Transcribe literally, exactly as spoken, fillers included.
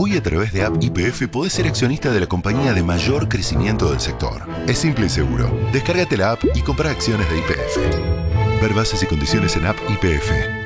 Hoy a través de App Y P F podés ser accionista de la compañía de mayor crecimiento del sector. Es simple y seguro. Descárgate la app y compra acciones de Y P F. Ver bases y condiciones en App Y P F.